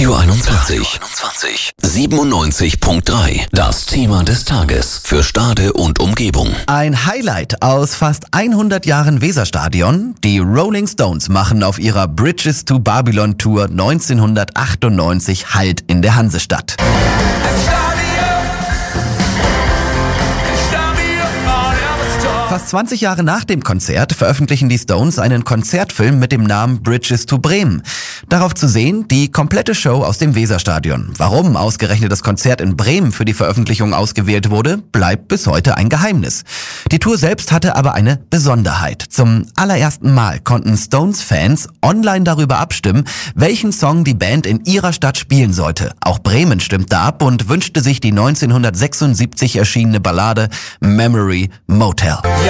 Radio 21. 97.3. Das Thema des Tages für Stade und Umgebung. Ein Highlight aus fast 100 Jahren Weserstadion. Die Rolling Stones machen auf ihrer Bridges to Babylon Tour 1998 Halt in der Hansestadt. Fast 20 Jahre nach dem Konzert veröffentlichen die Stones einen Konzertfilm mit dem Namen Bridges to Bremen. Darauf zu sehen, die komplette Show aus dem Weserstadion. Warum ausgerechnet das Konzert in Bremen für die Veröffentlichung ausgewählt wurde, bleibt bis heute ein Geheimnis. Die Tour selbst hatte aber eine Besonderheit. Zum allerersten Mal konnten Stones-Fans online darüber abstimmen, welchen Song die Band in ihrer Stadt spielen sollte. Auch Bremen stimmte ab und wünschte sich die 1976 erschienene Ballade Memory Motel.